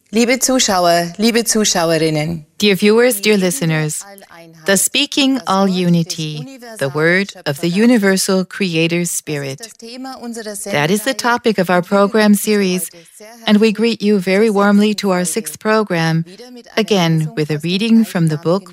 Liebe Zuschauer, liebe Zuschauerinnen. Dear viewers, dear listeners, the Speaking All Unity, the word of the universal Creator's Spirit. That is the topic of our program series, and we greet you very warmly to our 6th program, again with a reading from the book